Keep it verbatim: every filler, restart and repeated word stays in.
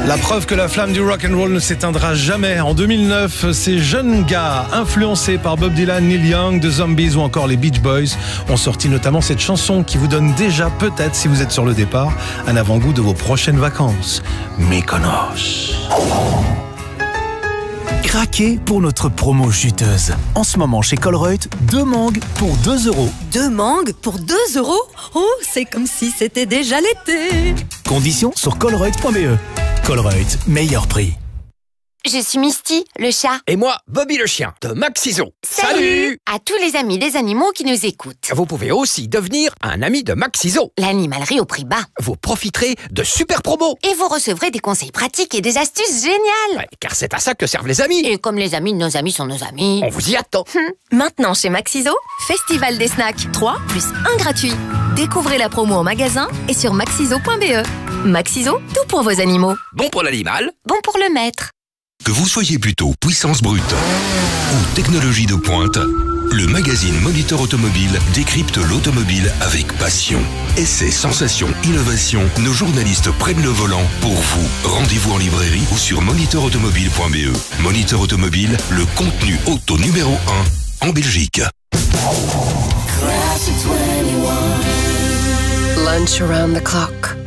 La preuve que la flamme du rock'n'roll ne s'éteindra jamais. En deux mille neuf, ces jeunes gars, influencés par Bob Dylan, Neil Young, The Zombies ou encore les Beach Boys, ont sorti notamment cette chanson qui vous donne déjà, peut-être si vous êtes sur le départ, un avant-goût de vos prochaines vacances. Mykonos. Craquez pour notre promo chuteuse. En ce moment chez Colruyt, deux mangues pour deux euros. Deux mangues pour deux euros? Oh, c'est comme si c'était déjà l'été. Conditions sur colruyt point b e. Colruyt, meilleur prix. Je suis Misty, le chat. Et moi, Bobby le chien, de Maxiso. Salut à tous les amis des animaux qui nous écoutent. Vous pouvez aussi devenir un ami de Maxiso. L'animalerie au prix bas. Vous profiterez de super promos. Et vous recevrez des conseils pratiques et des astuces géniales. Ouais, car c'est à ça que servent les amis. Et comme les amis de nos amis sont nos amis, on vous y attend. Hum. Maintenant chez Maxiso, Festival des snacks, trois plus un gratuit. Découvrez la promo en magasin et sur maxiso point b e. Maxiso, tout pour vos animaux. Bon pour l'animal, bon pour le maître. Que vous soyez plutôt puissance brute ou technologie de pointe, le magazine Moniteur Automobile décrypte l'automobile avec passion. Essais, sensations, innovation, nos journalistes prennent le volant pour vous. Rendez-vous en librairie ou sur moniteur automobile point b e. Moniteur Automobile, le contenu auto numéro un en Belgique. Lunch around the clock.